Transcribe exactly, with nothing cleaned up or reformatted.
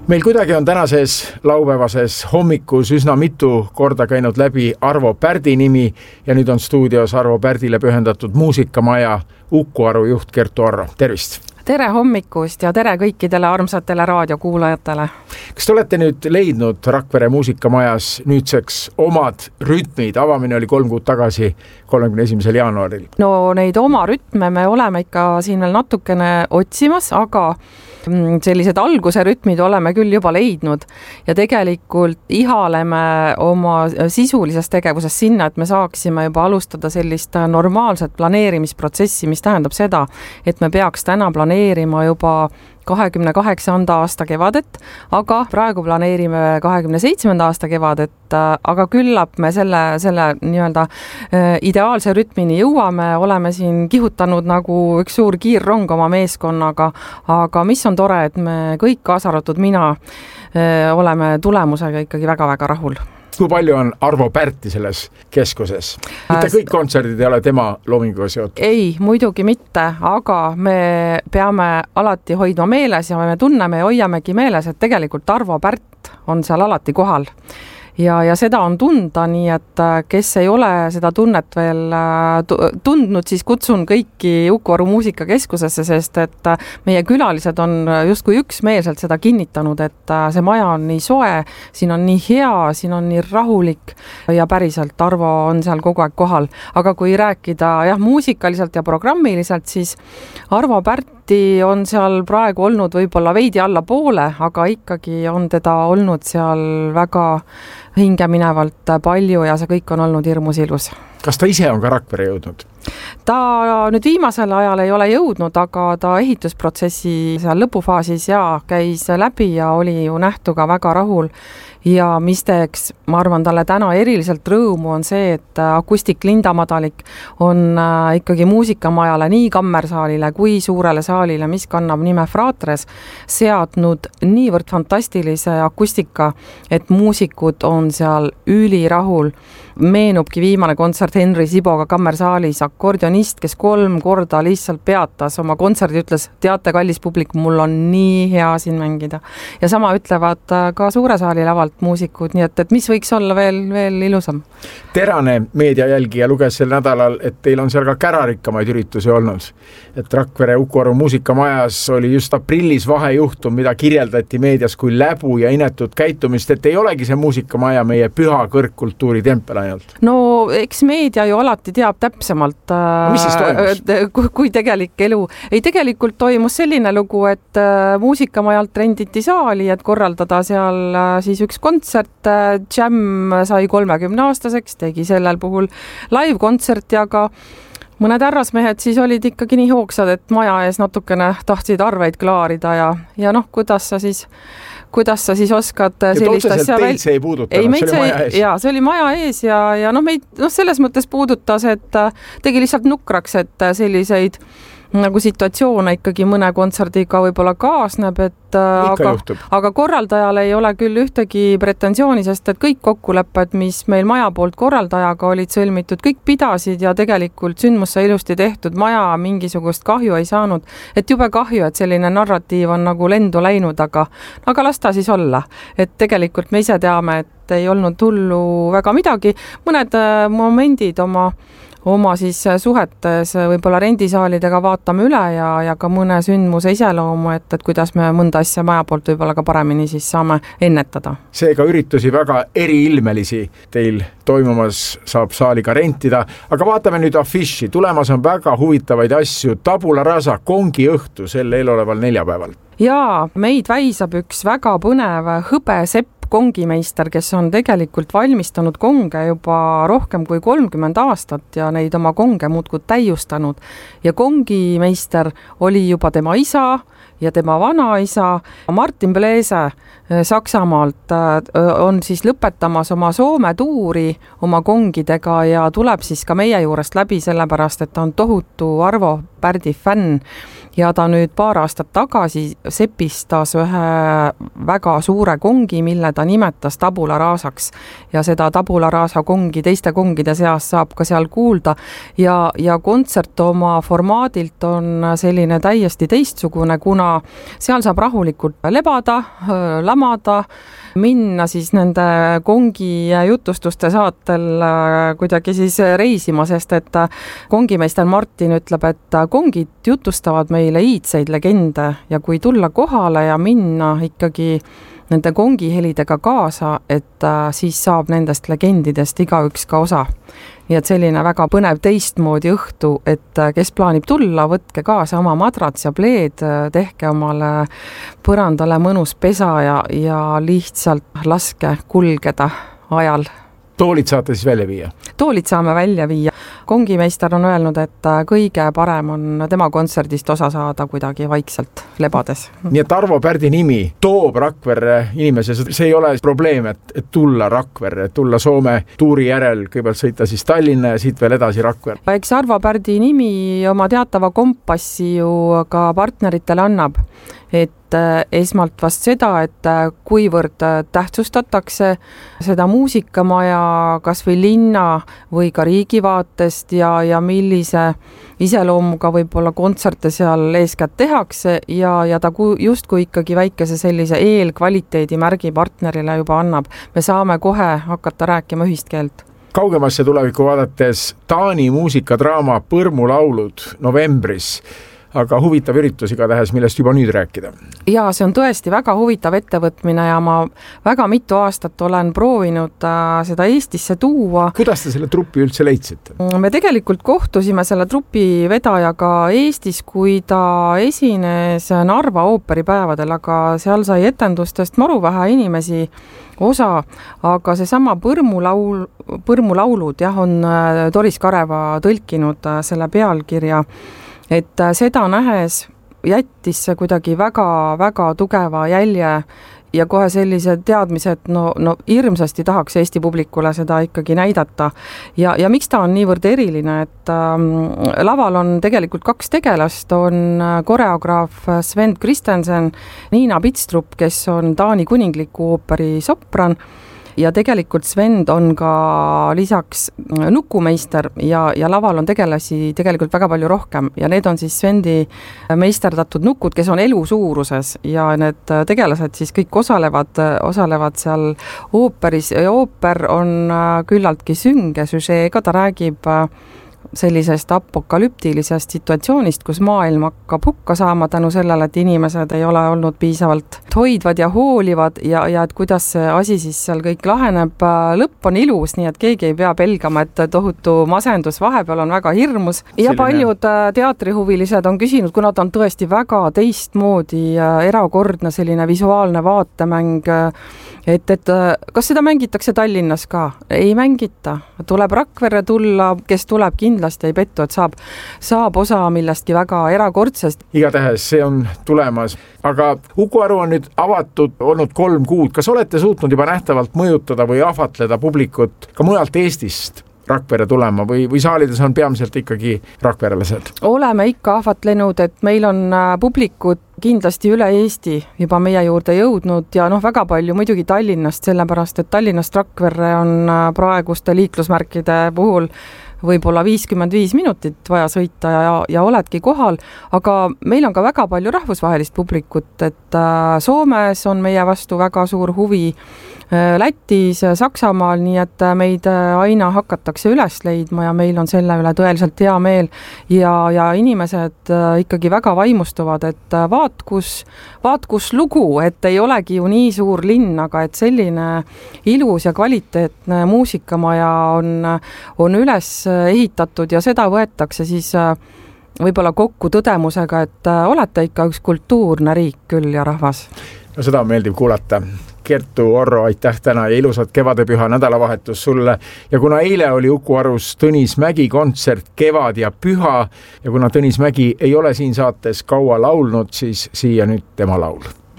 Meil kuidagi on tänases laupäevases hommikus üsna mitu korda käinud läbi Arvo Pärdi nimi ja nüüd on stuudios Arvo Pärdile pühendatud muusikamaja Uku Aru juht Kertu Arro. Tervist! Tere hommikust ja tere kõikidele armsatele raadiokuulajatele. Kas te olete nüüd leidnud Rakvere muusikamajas nüüdseks omad rütmid? Avamine oli kolm kuud tagasi, kolmekümne esimesel jaanuaril. No neid oma rütme me oleme ikka siin veel natukene otsimas, aga sellised alguse rütmid oleme küll juba leidnud ja tegelikult ihaleme oma sisulises tegevuses sinna, et me saaksime juba alustada sellist normaalset planeerimisprotsessi, mis tähendab seda, et me peaks täna planeerima juba kahekümne kaheksanda aasta kevadet, aga praegu planeerime kahekümne seitsmenda aasta kevadet, aga küllap me selle, selle nii-öelda ideaalse rütmini jõuame, oleme siin kihutanud nagu üks suur kiirrong oma meeskonnaga, aga mis on tore, et me kõik, kaasa arvatud mina, oleme tulemusega ikkagi väga-väga rahul. Kui palju on Arvo Pärti selles keskuses? Mitte kõik kontserdid ei ole tema loominguga seotud? Ei, muidugi mitte, aga me peame alati hoidma meeles ja me tunneme ja hoiamegi meeles, et tegelikult Arvo Pärt on seal alati kohal. Ja, ja seda on tunda, nii et kes ei ole seda tunnet veel tundnud, siis kutsun kõiki Uku Aru muusikakeskusesse, sest et meie külalised on justkui üksmeelselt seda kinnitanud, et see maja on nii soe, siin on nii hea, siin on nii rahulik ja päriselt Arvo on seal kogu aeg kohal. Aga kui rääkida jah, muusikaliselt ja programmiliselt, siis Arvo Pärt on seal praegu olnud võib-olla veidi alla poole, aga ikkagi on teda olnud seal väga hingeminevalt palju ja see kõik on olnud hirmus ilus. Kas ta ise on ka Rakvere jõudnud? Ta nüüd viimasel ajal ei ole jõudnud, aga ta ehitusprotsessi seal lõpufaasis ja käis läbi ja oli ju nähtu ka väga rahul. Ja mis teeks, ma arvan, talle täna eriliselt rõõmu on see, et akustik Linda Madalik on ikkagi muusikamajale nii kammersaalile kui suurele saalile, mis kannab nime Fratres, seadnud niivõrd fantastilise akustika, et muusikud on seal ülirahul. Meenubki viimane kontsert Henri Siboga kammersaalis, akordionist, kes kolm korda lihtsalt peatas oma kontserdi, ütles, teate, kallis publik, mul on nii hea siin mängida. Ja sama ütlevad ka suure saali lavalt muusikud, nii et, et mis võiks olla veel, veel ilusam. Terane meediajälgija luges sel nädalal, et teil on seal ka kärarikkamaid üritusi olnud. Et Rakvere Uku Aru muusikamajas oli just aprillis vahejuhtum, mida kirjeldati meedias kui läbu ja inetud käitumist, et ei olegi see muusikamaja meie püha kõrgkultuuri tempel ainult. No eks meedia ju alati teab täpsemalt, mis siis toimus? Kui, kui tegelik elu. Ei, tegelikult toimus selline lugu, et muusikamajalt renditi saali, et korraldada seal siis üks kontsert. Jam sai kolmekümne aastaseks, tegi sellel puhul live-kontserti, aga mõned härrasmehed siis olid ikkagi nii hoogsad, et maja ees natukene tahtsid arveid klaarida ja, ja noh, kuidas sa siis kuidas sa siis oskad ja sellist asja veel... see ei puudutanud, ei, see oli maja ees. Jaa, see oli maja ees ja, ja noh, meid, noh, selles mõttes puudutas, et tegi lihtsalt nukraks, et selliseid nagu situatsioone ikkagi mõne kontserdiga võib-olla kaasneb, et aga, aga korraldajal ei ole küll ühtegi pretensiooni, sest et kõik kokkulepped, mis meil maja poolt korraldajaga olid sõlmitud, kõik pidasid ja tegelikult sündmus sai ilusti tehtud, maja mingisugust kahju ei saanud, et jube kahju, et selline narratiiv on nagu lendu läinud, aga, aga las ta siis olla, et tegelikult me ise teame, et ei olnud hullu väga midagi, mõned momendid oma oma siis suhetes võib-olla rendisaalidega vaatame üle ja, ja ka mõne sündmuse iseloomu, et, et kuidas me mõnda asja maja poolt võib-olla ka paremini siis saame ennetada. Seega üritusi väga eriilmelisi teil toimumas saab saaliga rentida, aga vaatame nüüd afiši. Tulemas on väga huvitavaid asju. Tabula Rasa kongi õhtu sel eeloleval neljapäeval. Jaa, meid väisab üks väga põnev hõbesepp kongimeister, kes on tegelikult valmistanud konge juba rohkem kui kolmkümmend aastat ja neid oma konge muudkui täiustanud. Ja kongimeister oli juba tema isa ja tema vanaisa. Martin Blese Saksamaalt on siis lõpetamas oma Soome tuuri oma kongidega ja tuleb siis ka meie juurest läbi, sellepärast et ta on tohutu Arvo Pärdi fänn ja ta nüüd paar aastat tagasi sepistas ühe väga suure kongi, mille ta nimetas tabula rasaks ja seda tabula rasa kongi teiste kongide seas saab ka seal kuulda ja, ja kontsert oma formaadilt on selline täiesti teistsugune, kuna seal saab rahulikult lebada, lamada, minna siis nende kongi jutustuste saatel kuidagi siis reisima, sest et kongimeister Martin ütleb, et kongid jutustavad meile iidseid legende ja kui tulla kohale ja minna ikkagi nende kongihelidega kaasa, et siis saab nendest legendidest igaüks ka osa. Nii et selline väga põnev teistmoodi õhtu, et kes plaanib tulla, võtke kaasa oma madrats ja pleed, tehke omale põrandale mõnus pesa ja, ja lihtsalt laske kulgeda ajal. Toolid saate siis välja viia? Toolid saame välja viia. Kongimeister on öelnud, et kõige parem on tema kontserdist osa saada kuidagi vaikselt lebades. Nii et Arvo Pärdi nimi toob Rakverre inimese, see ei ole probleem, et, et tulla Rakverre, et tulla Soome tuuri järel, kõigepealt sõita siis Tallinna ja siit veel edasi Rakverre. Eks Arvo Pärdi nimi oma teatava kompassi ju ka partneritele annab, et esmalt vast seda, et kuivõrd tähtsustatakse seda muusikamaja kas või linna või ka riigi vaatest ja, ja millise iseloomuga võib-olla kontserte seal eeskätt tehakse ja, ja ta justkui ikkagi väikese sellise eelkvaliteedi märgi partnerile juba annab. Me saame kohe hakata rääkima ühist keelt. Kaugemasse tulevikku vaadates Taani muusikadraama Põrmulaulud novembris, aga huvitav üritus igatahes, millest juba nüüd rääkida. Ja see on tõesti väga huvitav ettevõtmine ja ma väga mitu aastat olen proovinud seda Eestisse tuua. Kuidas te selle trupi üldse leidsite? Me tegelikult kohtusime selle trupi vedajaga Eestis, kui ta esines Narva ooperipäevadel, aga seal sai etendustest maru vähe inimesi osa, aga see sama Põrmulaul, Põrmulaulud jah, on Doris Kareva tõlkinud selle pealkirja, et seda nähes jättis see kuidagi väga-väga tugeva jälje ja kohe sellise teadmise, et no, no hirmsasti tahaks Eesti publikule seda ikkagi näidata. Ja, ja miks ta on niivõrd eriline, et ähm, laval on tegelikult kaks tegelast, on koreograaf Sven Kristensen, Niina Pitstrup, kes on Taani kuningliku ooperi sopran, ja tegelikult Sven on ka lisaks nukumeister ja, ja laval on tegelasi tegelikult väga palju rohkem ja need on siis Svendi meisterdatud nukud, kes on elu suuruses ja need tegelased siis kõik osalevad, osalevad seal ooperis ja ooper on küllaltki sünge süžeega, ta räägib sellisest apokalüptilisest situatsioonist, kus maailm hakkab hukka saama tänu sellele, et inimesed ei ole olnud piisavalt hoidvad ja hoolivad ja, ja et kuidas see asi siis seal kõik laheneb. Lõpp on ilus, nii et keegi ei pea pelgama, et tohutu masendus vahepeal on väga hirmus. Ja paljud teatrihuvilised on küsinud, kuna ta on tõesti väga teistmoodi erakordne selline visuaalne vaatemäng, et, et kas seda mängitakse Tallinnas ka? Ei mängita. Tuleb Rakverre tulla, kes tuleb kindlasti ei pettu, et saab, saab osa millestki väga erakordsest. Igatähes see on tulemas. Aga Uku Aru on nüüd avatud olnud kolm kuud. Kas olete suutnud juba nähtavalt mõjutada või ahvatleda publikut ka mujalt Eestist Rakverre tulema või, või saalides on peamiselt ikkagi rakverelased? Oleme ikka ahvatlenud, et meil on publikut kindlasti üle Eesti juba meie juurde jõudnud ja noh, väga palju muidugi Tallinnast, sellepärast, et Tallinnast Rakverre on praeguste liiklusmärkide puhul võib-olla viiskümmend viis minutit vaja sõita ja, ja oledki kohal, aga meil on ka väga palju rahvusvahelist publikut, et Soomes on meie vastu väga suur huvi, Lätis, Saksamaal, nii et meid aina hakatakse üles leidma ja meil on selle üle tõeliselt hea meel ja, ja inimesed ikkagi väga vaimustuvad, et vaat kus, vaat kus lugu, et ei olegi ju nii suur linn, aga et selline ilus ja kvaliteetne muusikamaja on, on üles ehitatud ja seda võetakse siis võib-olla kokku tõdemusega, et olete ikka üks kultuurne riik küll ja rahvas. No seda on meeldiv kuulata. Kertu Orro, aitäh täna ja ilusat kevadepüha nädalavahetus sulle. Ja kuna eile oli Uku Arus Tõnis Mägi kontsert Kevad ja püha ja kuna Tõnis Mägi ei ole siin saates kaua laulnud, siis siia nüüd tema laul.